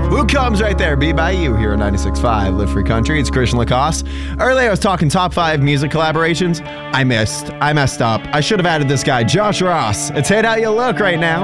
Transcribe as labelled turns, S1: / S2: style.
S1: Who Comes right there, Be By You here at 96.5 Live Free Country. It's Christian Lacoste. Earlier I was talking top 5 music collaborations. I messed up. I should have added this guy, Josh Ross. It's Hate How You Look right now.